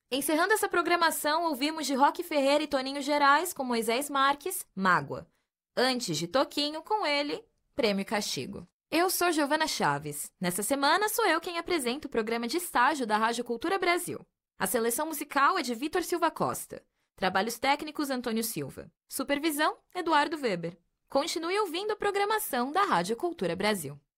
Encerrando essa programação, ouvimos de Roque Ferreira e Toninho Gerais com Moisés Marques, Mágoa. Antes de Toquinho, com ele, Prêmio e Castigo. Eu sou Giovana Chaves. Nessa semana, sou eu quem apresenta o programa de estágio da Rádio Cultura Brasil. A seleção musical é de Vitor Silva Costa. Trabalhos técnicos, Antônio Silva. Supervisão, Eduardo Weber. Continue ouvindo a programação da Rádio Cultura Brasil.